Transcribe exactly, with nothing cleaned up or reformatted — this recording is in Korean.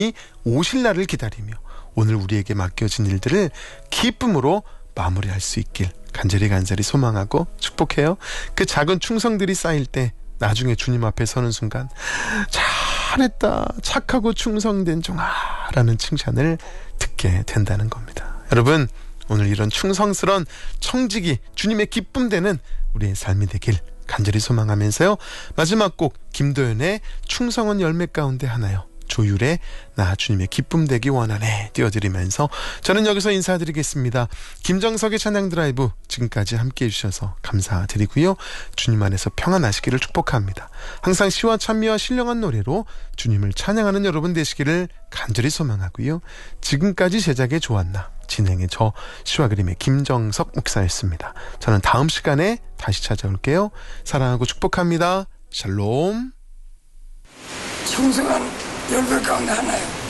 오실 날을 기다리며 오늘 우리에게 맡겨진 일들을 기쁨으로 마무리할 수 있길 간절히 간절히 소망하고 축복해요. 그 작은 충성들이 쌓일 때 나중에 주님 앞에 서는 순간 잘했다, 착하고 충성된 종아라는 칭찬을 듣게 된다는 겁니다. 여러분, 오늘 이런 충성스러운 청지기, 주님의 기쁨 되는 우리의 삶이 되길 간절히 소망하면서요, 마지막 곡 김도연의 충성은 열매 가운데 하나요, 조율의 나 주님의 기쁨 되기 원하네 띄워드리면서 저는 여기서 인사드리겠습니다. 김정석의 찬양 드라이브, 지금까지 함께해 주셔서 감사드리고요, 주님 안에서 평안하시기를 축복합니다. 항상 시와 찬미와 신령한 노래로 주님을 찬양하는 여러분 되시기를 간절히 소망하고요, 지금까지 제작의 조한나, 진행의 저 시와 그림의 김정석 목사였습니다. 저는 다음 시간에 다시 찾아올게요. 사랑하고 축복합니다. 샬롬. 충성한 열매 가운데 하나요.